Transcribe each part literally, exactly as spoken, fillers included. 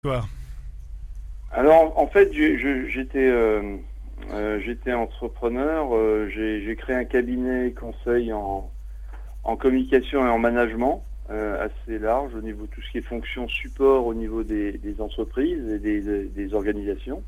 Toi. Alors, en fait, j'ai- je- j'étais euh, euh, j'étais entrepreneur. euh, j'ai j'ai créé un cabinet conseil en, en communication et en management euh, assez large au niveau de tout ce qui est fonction support au niveau des, des entreprises et des, des- des organisations.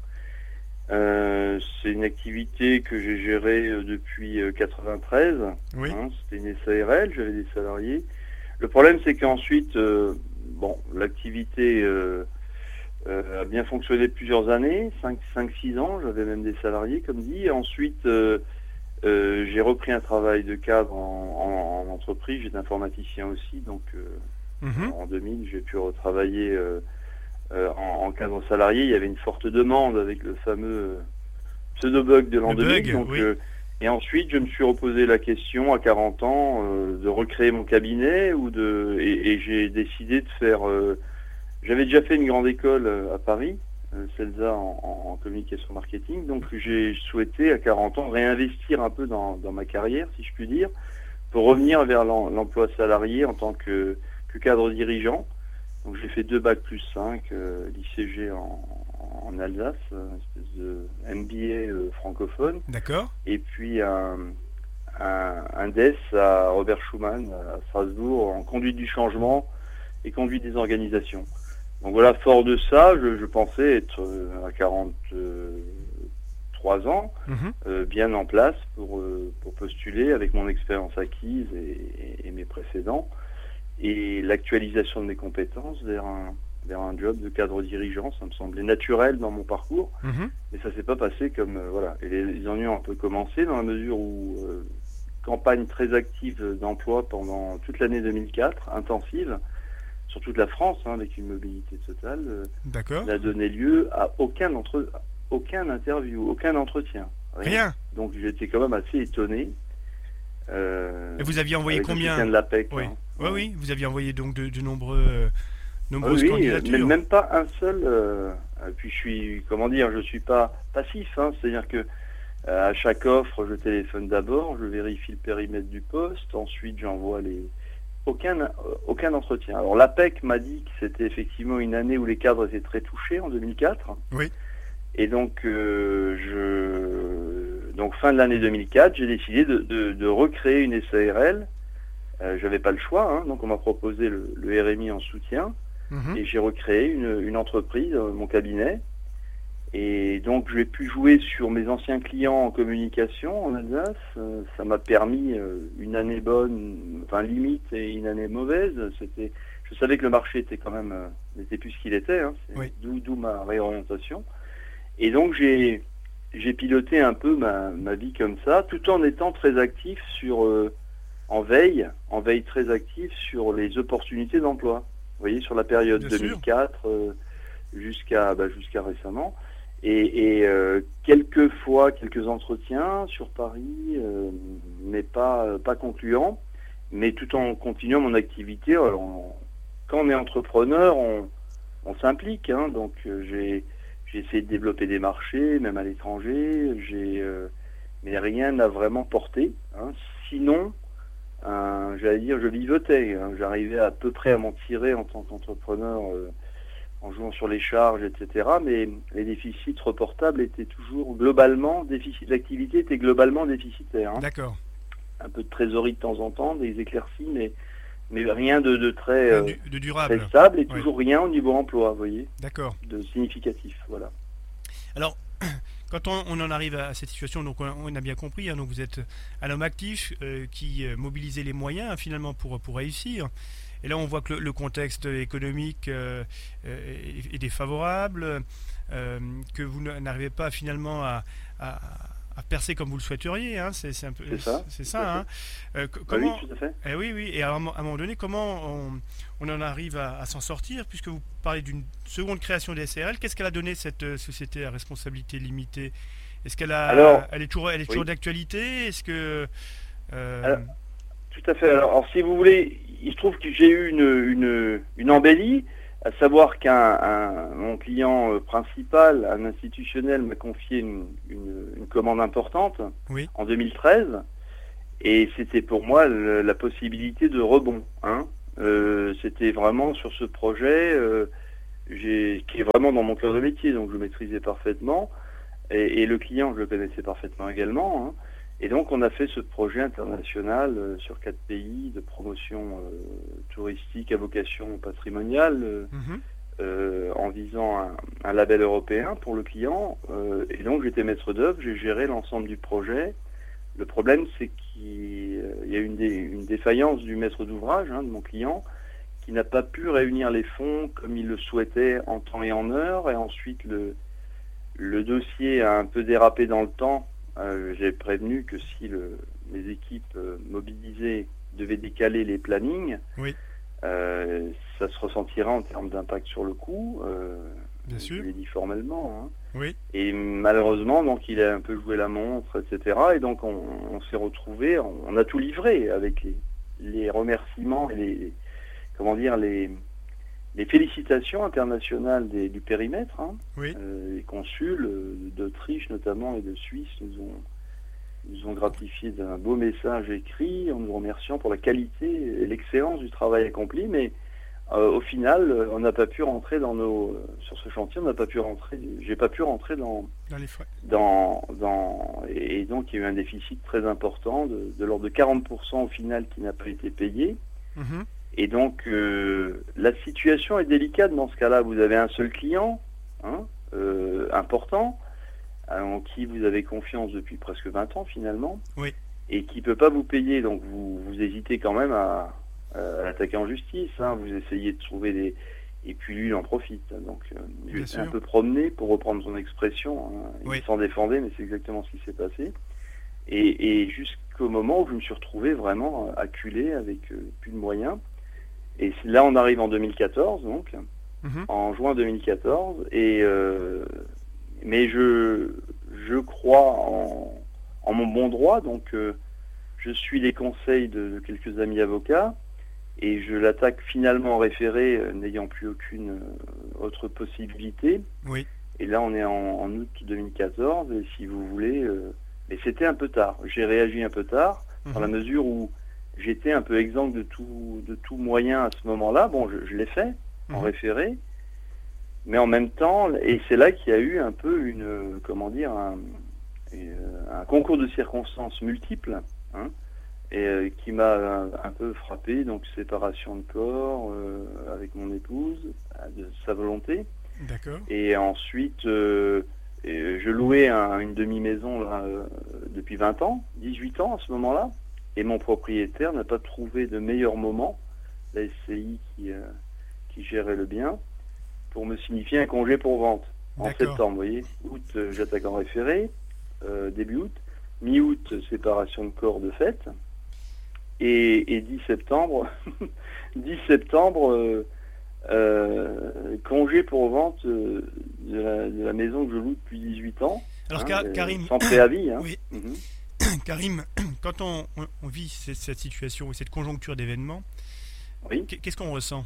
Euh, c'est une activité que j'ai gérée euh, depuis euh, quatre-vingt-treize. Oui. Hein, c'était une S A R L, j'avais des salariés. Le problème, c'est qu'ensuite, euh, bon, l'activité euh, euh, a bien fonctionné plusieurs années, cinq, six ans, j'avais même des salariés, comme dit. Et ensuite, euh, euh, j'ai repris un travail de cadre en, en- en entreprise, j'étais informaticien aussi, donc euh, Mhm. en deux mille, j'ai pu retravailler euh, euh, en, en cadre salarié. Il y avait une forte demande avec le fameux euh, pseudo-bug de l'an Le deux mille. bug, Donc, oui. euh, et ensuite, je me suis reposé la question à quarante ans euh, de recréer mon cabinet ou de, et, et j'ai décidé de faire... euh, j'avais déjà fait une grande école euh, à Paris, euh, CELSA en, en- en communication marketing, donc j'ai souhaité à quarante ans réinvestir un peu dans, dans ma carrière, si je puis dire, pour revenir vers l'em- l'emploi salarié en tant que, que cadre dirigeant. Donc j'ai fait deux bacs plus cinq, euh, l'I C G en, en Alsace, euh, une espèce de M B A euh, francophone, D'accord. et puis un, un, un D E S à Robert Schuman à Strasbourg en conduite du changement et conduite des organisations. Donc voilà, fort de ça, je, je pensais être euh, à quarante-trois ans, Mhm. euh, bien en place pour, euh, pour postuler avec mon expérience acquise et, et- et mes précédents, et l'actualisation de mes compétences vers un, vers un job de cadre dirigeant. Ça me semblait naturel dans mon parcours, Mhm. mais ça s'est pas passé comme... euh, voilà. Et les, les ennuis ont un peu commencé dans la mesure où... euh, campagne très active d'emploi pendant toute l'année deux mille quatre, intensive, sur toute la France, hein, avec une mobilité totale, euh, D'accord. n'a donné lieu à aucun entre, aucun interview, aucun entretien, rien. Rien. Donc j'étais quand même assez étonné, Et euh, vous aviez envoyé avec le soutien combien? de l'A P E C. Oui. Hein, Oui, ouais. oui. Vous aviez envoyé donc de, de nombreux, euh, Ah oui, nombreuses oui, euh, mais candidatures. même pas un seul. Euh, et puis je suis, comment dire, je suis pas passif, hein, c'est-à-dire que euh, à chaque offre, je téléphone d'abord, je vérifie le périmètre du poste, ensuite j'envoie les aucun euh, aucun entretien. Alors l'A P E C m'a dit que c'était effectivement une année où les cadres étaient très touchés en deux mille quatre. Oui. Et donc, euh, je... donc fin de l'année deux mille quatre, j'ai décidé de, de, de recréer une S A R L. Euh, j'avais pas le choix, hein, donc on m'a proposé le, le R M I en soutien, Mhm. et j'ai recréé une, une entreprise, euh, mon cabinet. Et donc j'ai pu jouer sur mes anciens clients en communication en Alsace. Euh, ça m'a permis euh, une année bonne, enfin limite, et une année mauvaise. C'était, je savais que le marché était quand même euh, n'était plus ce qu'il était. Hein, c'est Oui. d'où d'où ma réorientation. Et donc j'ai j'ai piloté un peu ma, ma vie comme ça, tout en étant très actif sur euh, en veille, en veille très actif sur les opportunités d'emploi. Vous voyez, sur la période Bien sûr. deux mille quatre euh, jusqu'à bah, jusqu'à récemment. Et, et euh, quelques fois, quelques entretiens sur Paris, euh, mais pas pas concluants, mais tout en continuant mon activité. Alors, on- quand on est entrepreneur, on, on s'implique, hein, donc euh, j'ai j'ai essayé de développer des marchés, même à l'étranger, j'ai euh, mais rien n'a vraiment porté. Hein. Sinon, euh, j'allais dire, je vivotais. Hein. J'arrivais à peu près à m'en tirer en tant qu'entrepreneur euh, en jouant sur les charges, et cetera. Mais les déficits reportables étaient toujours globalement, déficit d'activité était globalement déficitaire. Hein. D'accord. Un peu de trésorerie de temps en temps, des éclaircies, mais mais rien de, de très Rien euh, du- de très durable. stable et Oui. toujours rien au niveau emploi, vous voyez, D'accord. de significatif. Voilà. Alors, quand on, on en arrive à cette situation, donc on, on a bien compris, hein, donc vous êtes un homme actif euh, qui euh, mobilisait les moyens hein, finalement pour, pour réussir. Et là, on voit que le, le contexte économique euh, euh, est, est défavorable, euh, que vous n'arrivez pas finalement à, à- à percer comme vous le souhaiteriez. Hein, c'est c'est un peu, C'est ça, c'est tout à ça. fait. Hein. Euh, co- Bah oui, comment tout à fait. eh oui, oui. Et à un, mo- à un moment donné, comment on, on en arrive à, à s'en sortir, puisque vous parlez d'une seconde création des S R L. Qu'est-ce qu'elle a donné cette euh, société à responsabilité limitée? Est-ce qu'elle a, Alors, elle est toujours, elle est toujours oui. d'actualité? Est-ce que Alors, euh, tout à fait. Alors, alors, si vous voulez, il se trouve que j'ai eu une, une, une embellie, à savoir qu'un un- mon client euh, principal, un institutionnel, m'a confié une, une, une commande importante oui, en deux mille treize, et c'était pour moi le- la possibilité de rebond. Hein. Euh, c'était vraiment sur ce projet. euh, j'ai, qui est vraiment dans mon cœur de métier, donc je maîtrisais parfaitement. Et, et le client, je le connaissais parfaitement également. Hein. Et donc, on a fait ce projet international euh, sur quatre pays de promotion euh, touristique à vocation patrimoniale, euh, Mhm. euh, en visant un, un label européen pour le client. Euh, et donc, j'étais maître d'œuvre, j'ai géré l'ensemble du projet. Le problème, c'est qu'il euh, y a une, dé, une défaillance du maître d'ouvrage, hein, de mon client, qui n'a pas pu réunir les fonds comme il le souhaitait en temps et en heure. Et ensuite, le, le dossier a un peu dérapé dans le temps. Euh, j'ai prévenu que si le, les équipes euh, mobilisées devaient décaler les plannings, Oui, euh, ça se ressentira en termes d'impact sur le coût. Euh, bien je sûr. l'ai dit formellement. Hein. Oui, Et malheureusement, donc, il a un peu joué la montre, et cetera. Et donc, on, on s'est retrouvés, on, on a tout livré avec les, les remerciements et les, comment dire, les, les félicitations internationales des, du périmètre. Hein. oui. Euh, les consuls euh, d'Autriche notamment et de Suisse nous ont, nous ont gratifié d'un beau message écrit en nous remerciant pour la qualité et l'excellence du travail accompli. Mais euh, au final, euh, on n'a pas pu rentrer dans nos euh, sur ce chantier, on n'a pas pu rentrer. J'ai pas pu rentrer dans Dans les frais. dans dans et, et donc il y a eu un déficit très important de, de l'ordre de quarante pour cent au final qui n'a pas été payé. Mhm. Et donc, euh, la situation est délicate dans ce cas-là. Vous avez un seul client, hein, euh, important, en qui vous avez confiance depuis presque vingt ans finalement, Oui. et qui ne peut pas vous payer. Donc, vous, vous hésitez quand même à, à l'attaquer en justice. Hein, vous essayez de trouver des... Et puis lui, il en profite. Donc, euh, il Bien est sûr. un peu promené, pour reprendre son expression. Hein. Il Oui. s'en défendait, mais c'est exactement ce qui s'est passé. Et, et jusqu'au moment où je me suis retrouvé vraiment acculé avec euh, plus de moyens. Et là, on arrive en deux mille quatorze, donc, Mhm. en juin deux mille quatorze, et euh, mais je, je crois en, en mon bon droit, donc euh, je suis les conseils de, de quelques amis avocats, et je l'attaque finalement en référé, euh, n'ayant plus aucune euh, autre possibilité. Oui. Et là, on est en, en août deux mille quatorze, et si vous voulez, euh, mais c'était un peu tard. J'ai réagi un peu tard, dans la Mhm. mesure où j'étais un peu exempt de tout, de tout moyen à ce moment-là. Bon, je, je l'ai fait, en Mhm. référé, mais en même temps, et c'est là qu'il y a eu un peu une, euh, comment dire, un, euh, un concours de circonstances multiples, hein, et euh, qui m'a un, un peu frappé. Donc, séparation de corps euh, avec mon épouse, de sa volonté. D'accord. Et ensuite, euh, et je louais un, une demi-maison là, euh, depuis vingt ans, dix-huit ans à ce moment-là. Et mon propriétaire n'a pas trouvé de meilleur moment, la S C I qui, euh, qui gérait le bien, pour me signifier un congé pour vente en D'accord. septembre. Vous voyez, août, euh, j'attaque en référé, euh, début août, mi-août, séparation de corps de fait, et, et dix septembre, dix septembre, euh, euh, congé pour vente euh, de, la, de la maison que je loue depuis dix-huit ans, Alors, hein, Ka- euh, Karim, sans préavis. Hein. oui, Mhm. Karim, quand on, on- on vit cette, cette situation ou cette conjoncture d'événements, Oui. qu'est- qu'est-ce qu'on ressent?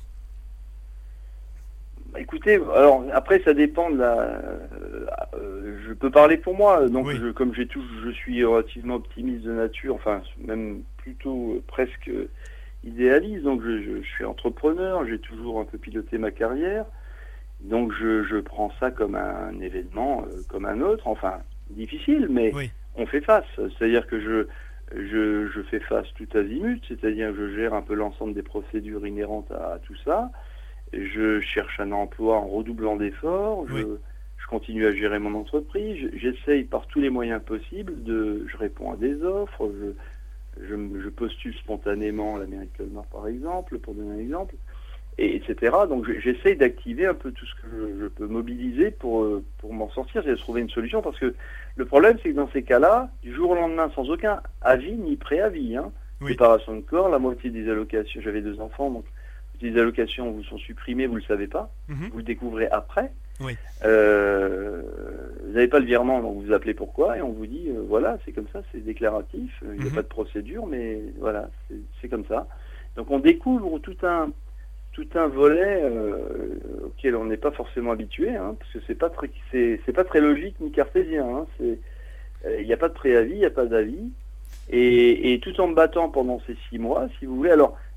Bah, écoutez, alors après ça dépend de la. euh, euh, je peux parler pour moi, donc Oui. je, comme j'ai tout, je suis relativement optimiste de nature, enfin même plutôt euh, presque euh, idéaliste, donc je, je- je suis entrepreneur, j'ai toujours un peu piloté ma carrière, donc je, je prends ça comme un événement, euh, comme un autre, enfin difficile, mais Oui. on fait face, c'est-à-dire que je, je, je fais face tout azimut, c'est-à-dire que je gère un peu l'ensemble des procédures inhérentes à, à tout ça. Je cherche un emploi en redoublant d'efforts, je, Oui. je continue à gérer mon entreprise, je- j'essaye par tous les moyens possibles, de, je réponds à des offres, je, je, me- je postule spontanément à l'Amérique du Nord par exemple, pour donner un exemple, et, etc. Donc je- j'essaye d'activer un peu tout ce que je, je peux mobiliser pour, euh, pour m'en sortir et trouver une solution, parce que le problème c'est que dans ces cas-là, du jour au lendemain, sans aucun avis ni préavis, hein, Oui. séparation de corps, la moitié des allocations, j'avais deux enfants, donc les allocations vous sont supprimées, vous ne le savez pas, Mhm. vous le découvrez après. Oui. Euh, vous n'avez pas le virement, donc vous appelez pourquoi, et on vous dit, euh, voilà, c'est comme ça, c'est déclaratif, euh, il n'y a Mhm. pas de procédure, mais voilà, c'est- c'est comme ça. Donc on découvre tout un, tout un volet euh, auquel on n'est pas forcément habitué, hein, parce que c'est pas très, c'est, c'est pas très logique ni cartésien. Hein, c'est, euh, il n'y a pas de préavis, il n'y a pas d'avis, et, et tout en me battant pendant ces six mois, si vous voulez. Alors,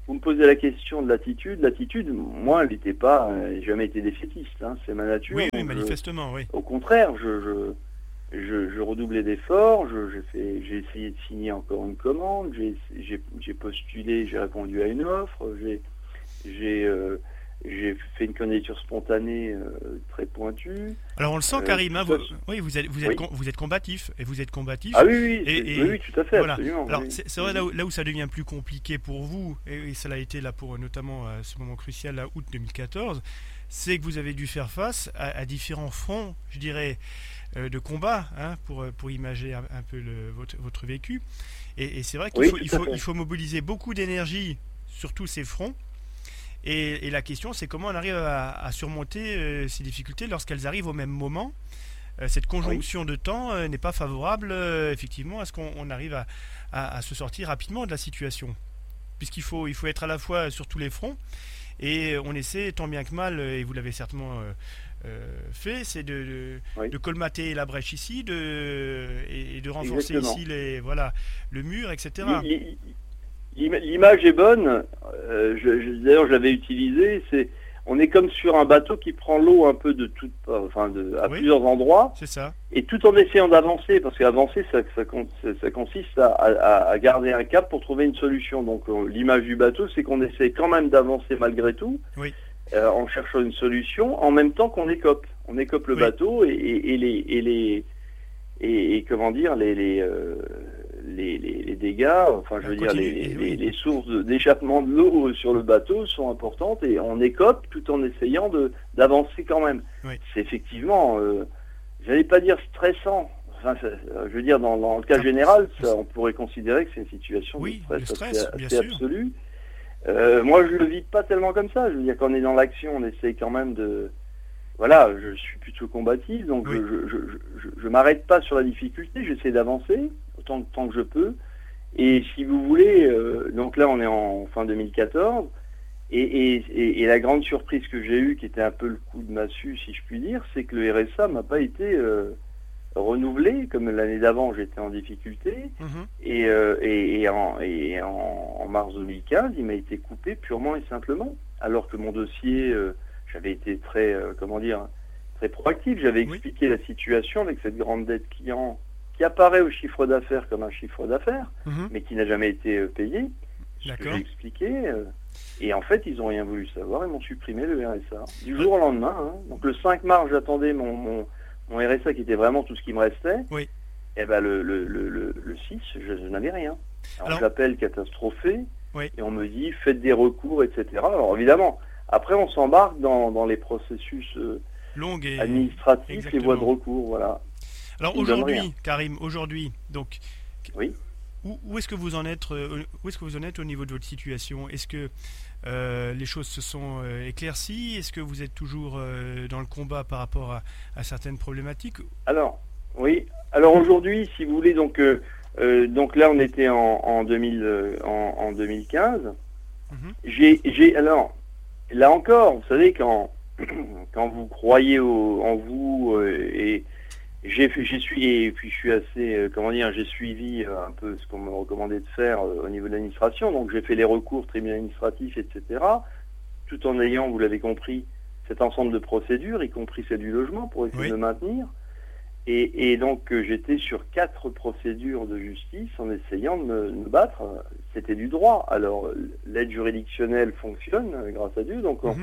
vous me posez la question de l'attitude. L'attitude, moi, elle n'était pas, euh, jamais été défaitiste. Hein, c'est ma nature. Oui, oui, je, manifestement, oui. au contraire, je, je, je, je redoublais d'efforts. Je, j'ai, fait, j'ai essayé de signer encore une commande. J'ai, j'ai, j'ai postulé, j'ai répondu à une offre. J'ai, j'ai, euh, j'ai fait une candidature spontanée euh, très pointue. Alors on le sent, Euh, Karim, hein, tout vous, ça, oui, vous êtes, vous êtes, oui. com- vous êtes combatif, et vous êtes combatif. Ah oui, oui, Et, c'est- et- oui, oui, tout à fait, voilà. absolument. Alors Oui. c'est, c'est vrai là où, là où ça devient plus compliqué pour vous, et, et ça l'a été là pour notamment à ce moment crucial, là, août deux mille quatorze, c'est que vous avez dû faire face à, à différents fronts, je dirais, euh, de combat, hein, pour, pour imager un, un peu le, votre, votre vécu. Et, et c'est vrai qu'il Oui, faut, tout il à faut, fait. il faut mobiliser beaucoup d'énergie sur tous ces fronts. Et, et la question, c'est comment on arrive à, à surmonter euh, ces difficultés lorsqu'elles arrivent au même moment. Euh, cette Oui, conjonction de temps euh, n'est pas favorable, euh, effectivement, à ce qu'on on arrive à, à- à se sortir rapidement de la situation. Puisqu'il faut, il faut être à la fois sur tous les fronts, et on essaie, tant bien que mal, euh, et vous l'avez certainement euh, euh, fait, c'est de, de, oui, de colmater la brèche ici, de, et, et de renforcer ici exactement. les, voilà, le mur, et cetera. L'i- l'i- l'im- L'image est bonne. euh, je, je- d'ailleurs, je l'avais utilisée. C'est, on est comme sur un bateau qui prend l'eau un peu de toutes, enfin, de, à Oui, plusieurs endroits, c'est ça. et tout en essayant d'avancer, parce qu'avancer, ça, ça, con- ça- ça consiste à, à- à garder un cap pour trouver une solution. Donc, euh, l'image du bateau, c'est qu'on essaie quand même d'avancer malgré tout, Oui, euh, en cherchant une solution, en même temps qu'on écope. On écope le oui. bateau et, et- et les, et les et, et comment dire les les, euh, les les les dégâts, enfin je veux On dire continue, les, et les, oui. les sources de- d'échappement de l'eau sur le bateau sont importantes et on écope tout en essayant de d'avancer quand même. Oui. C'est effectivement, euh, j'allais pas dire stressant. Enfin, ça- euh, je veux dire dans, dans le cas Ça- général, ça, on pourrait considérer que c'est une situation Oui, de le stress, stress, assez, bien assez sûr. absolue. Euh, moi, je le vis pas tellement comme ça. Je veux dire, quand on est dans l'action, on essaye quand même de. Voilà, je suis plutôt combatif, donc Oui. je je, je, je, je m'arrête pas sur la difficulté, j'essaie d'avancer autant, autant que je peux. Et si vous voulez, euh, donc là, on est en fin deux mille quatorze, et, et, et, et la grande surprise que j'ai eue, qui était un peu le coup de massue, si je puis dire, c'est que le R S A m'a pas été euh, renouvelé, comme l'année d'avant, j'étais en difficulté. Mhm. Et, euh, et, et, en, et en, en mars deux mille quinze, il m'a été coupé purement et simplement. Alors que mon dossier, euh, j'avais été très, euh, comment dire, très proactif. J'avais Oui. expliqué la situation avec cette grande dette client qui apparaît au chiffre d'affaires comme un chiffre d'affaires, Mhm. mais qui n'a jamais été euh, payé. Ce que D'accord. j'ai expliqué. euh, et en fait, ils n'ont rien voulu savoir. Ils m'ont supprimé le R S A. Du jour au lendemain. Hein. Donc le cinq mars, j'attendais mon, mon, mon R S A qui était vraiment tout ce qui me restait. Oui. Et ben le, le, le, le, le six, je, je n'avais rien. Alors, Alors- j'appelle catastrophé Oui. et on me dit faites des recours, et cetera. Alors évidemment, après on s'embarque dans, dans les processus euh, Longue et... administratifs, exactement. les voies de recours, voilà. Alors Ils ne donnent aujourd'hui, rien. Karim, aujourd'hui, donc, Oui. où, où est-ce que vous en êtes, euh, où est-ce que vous en êtes au niveau de votre situation? Est-ce que euh, les choses se sont euh, éclaircies? Est-ce que vous êtes toujours euh, dans le combat par rapport à, à certaines problématiques? Alors, oui. Alors aujourd'hui, si vous voulez, donc, euh, euh, donc là on était en, en, deux mille, euh, en, en deux mille quinze. Mhm. J'ai, j'ai, alors, là encore, vous savez, quand, quand vous croyez au, en vous euh, et j'ai, j'ai suis, et puis je suis assez, euh, comment dire, j'ai suivi euh, un peu ce qu'on me recommandait de faire euh, au niveau de l'administration, donc j'ai fait les recours tribunal administratif, et cetera, tout en ayant, vous l'avez compris, cet ensemble de procédures, y compris celle du logement, pour essayer Oui. de me maintenir. Et, et donc euh, j'étais sur quatre procédures de justice en essayant de me, de me battre. C'était du droit. Alors l'aide juridictionnelle fonctionne, euh, grâce à Dieu, donc on- Mhm.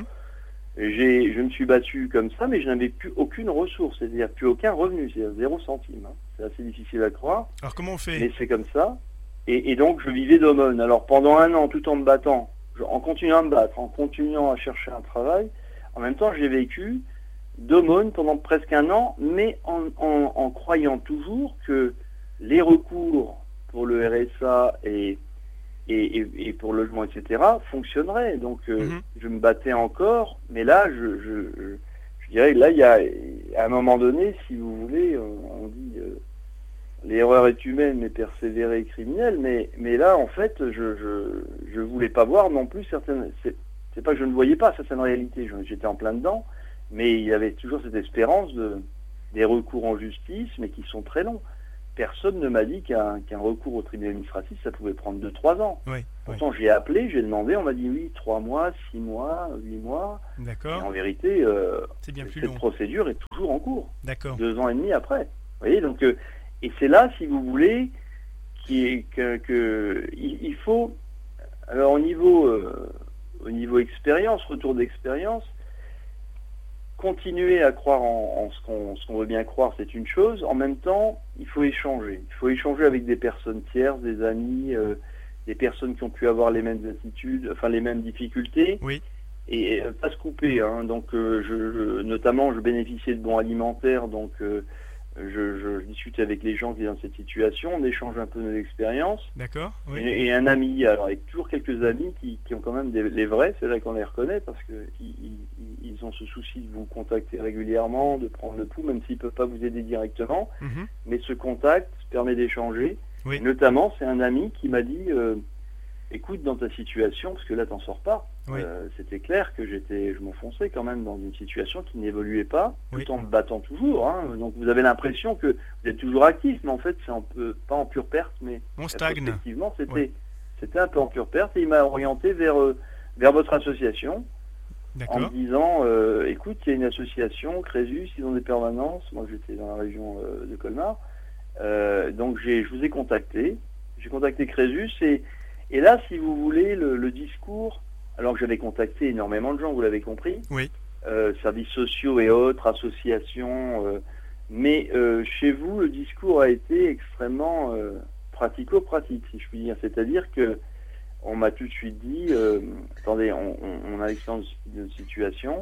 j'ai, je me suis battu comme ça, mais je n'avais plus aucune ressource, c'est-à-dire plus aucun revenu, c'est-à-dire zéro centime. Hein. C'est assez difficile à croire, Alors comment on fait? mais c'est comme ça. Et, et donc je vivais d'aumône. Alors pendant un an, tout en me battant, je- en continuant à me battre, en continuant à chercher un travail, en même temps j'ai vécu d'aumône pendant presque un an, mais en, en, en croyant toujours que les recours pour le R S A et, et, et, et pour le logement, et cetera, fonctionneraient. Donc euh, Mhm. je me battais encore, mais là, je, je, je, je dirais que là, il y a, à un moment donné, si vous voulez, on, on dit euh, l'erreur est humaine, mais persévérer est criminel, mais, mais là, en fait, je je, je voulais pas voir non plus certaines... C'est, c'est pas que je ne voyais pas certaines réalités, je- j'étais en plein dedans, mais il y avait toujours cette espérance de des recours en justice, mais qui sont très longs. personne ne m'a dit qu'un, qu'un recours au tribunal administratif, ça pouvait prendre deux trois ans. Oui, Pourtant, oui. j'ai appelé, j'ai demandé, on m'a dit oui, trois mois, six mois, huit mois. D'accord. Et en vérité, euh, C'est bien plus cette long. procédure est toujours en cours. D'accord. Deux ans et demi après. Vous voyez, donc, euh, et c'est là, si vous voulez, qui est, que, que il, il faut, alors au niveau, euh, au niveau expérience, retour d'expérience, continuer à croire en, en ce, qu'on, ce qu'on veut bien croire, c'est une chose. En même temps, il faut échanger. Il faut échanger avec des personnes tierces, des amis, euh, des personnes qui ont pu avoir les mêmes attitudes, enfin les mêmes difficultés. Oui. Et euh, pas se couper. Hein. Donc, euh, je, je, notamment, je bénéficiais de bons alimentaires, donc euh, je, je, je discutais avec les gens qui étaient dans cette situation, on échange un peu nos expériences. D'accord. Oui. Et, et un ami, alors avec toujours quelques amis qui, qui ont quand même des, les vrais, c'est là qu'on les reconnaît, parce que ils, ils, ils ont ce souci de vous contacter régulièrement, de prendre le pouls, même s'ils ne peuvent pas vous aider directement. Mhm. Mais ce contact permet d'échanger. Oui. Et notamment, c'est un ami qui m'a dit euh, écoute, dans ta situation, parce que là, t'en sors pas. Oui. Euh, c'était clair que j'étais, je m'enfonçais quand même dans une situation qui n'évoluait pas, Oui. tout en me battant toujours. Hein. Donc vous avez l'impression que vous êtes toujours actif, mais en fait, c'est un peu, pas en pure perte, mais On stagne. effectivement, c'était, Oui. c'était un peu en pure perte. Et il m'a orienté vers, euh, vers votre association, en D'accord. me disant, euh, écoute, il y a une association, Crésus, ils ont des permanences. Moi, j'étais dans la région euh, de Colmar. Euh, donc j'ai, je vous ai contacté. J'ai contacté Crésus et, et là, si vous voulez, le, le discours, alors que j'avais contacté énormément de gens, vous l'avez compris, Oui. euh, services sociaux et autres, associations, euh, mais euh, chez vous, le discours a été extrêmement euh, pratico-pratique, si je puis dire. C'est-à-dire que on m'a tout de suite dit, euh, attendez, on, on, on a l'expérience de situation,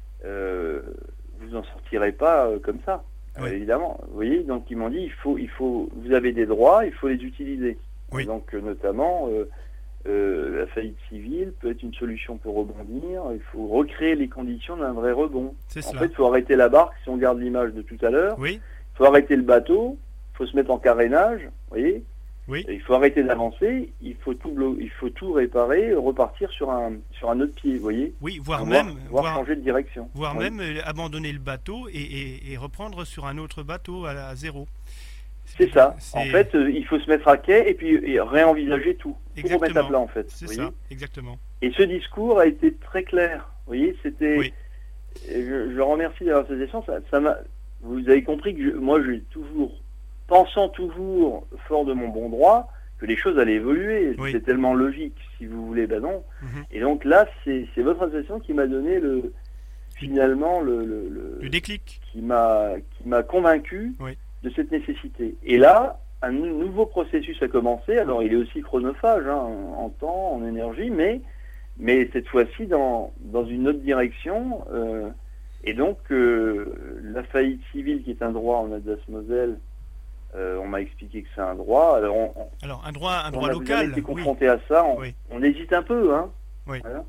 euh, vous en sortirez pas euh, comme ça. Oui. Euh, évidemment, vous voyez, donc ils m'ont dit il faut, il faut, vous avez des droits, il faut les utiliser. Oui. Donc euh, notamment euh, euh, la faillite civile peut être une solution pour rebondir. Il faut recréer les conditions d'un vrai rebond. C'est En cela. fait, il faut arrêter la barque. Si on garde l'image de tout à l'heure, Oui. il faut arrêter le bateau. Il faut se mettre en carénage. Vous voyez. Oui. Et il faut arrêter d'avancer. Il faut tout, blo- il faut tout réparer, repartir sur un, sur un autre pied. Vous voyez. Oui. Voire Voire- même. voire voire- changer de direction. voire Oui. même euh, abandonner le bateau et, et- et reprendre sur un autre bateau à, à zéro. C'est ça. C'est- En fait, euh, il faut se mettre à quai et puis et réenvisager tout. Tout remettre à Exactement. plat, en fait. C'est vous ça, voyez. exactement. Et ce discours a été très clair. Vous voyez, c'était. Oui. Et Je, je remercie d'avoir cette session. Ça, ça m'a. Vous avez compris que je- moi, j'ai toujours, pensant toujours fort de mon bon droit, que les choses allaient évoluer. Oui. C'est tellement logique, si vous voulez. Ben non. Mhm. Et donc là, c'est c'est votre association qui m'a donné le finalement le, le, le- Le déclic. qui m'a qui m'a convaincu Oui. de cette nécessité. Et là, un nou- nouveau processus a commencé. Alors, il est aussi chronophage, hein, en en temps, en énergie, mais mais cette fois-ci dans dans une autre direction. euh, et donc, euh, la faillite civile, qui est un droit en Alsace-Moselle, euh, on m'a expliqué que c'est un droit. Alors, on, on, Alors, un droit, un on droit a local. jamais été Oui. confronté à ça. On, Oui. on hésite un peu, hein. Oui. Voilà.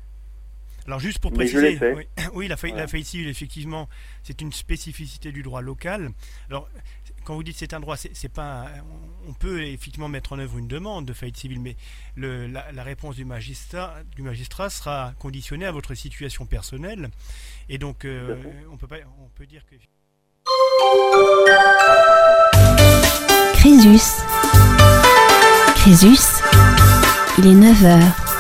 Alors juste pour Mais je préciser, l'ai fait. oui, oui, la faillite, Voilà. la faillite civile, effectivement, c'est une spécificité du droit local. Alors, quand vous dites c'est un droit, c'est, c'est pas, un- on peut effectivement mettre en œuvre une demande de faillite civile, mais le, la, la réponse du magistrat, du magistrat sera conditionnée à votre situation personnelle, et donc euh, Tout à fait. on peut pas, on peut dire que Crésus. Crésus, il est neuf heures.